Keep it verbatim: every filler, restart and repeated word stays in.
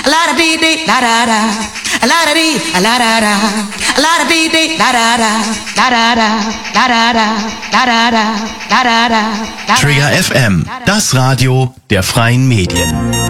la da dee dee da da da, la da dee, la da da, la da dee dee da da da, da da da, da da da, da da da, da da da. Trigger F M, das Radio der freien Medien.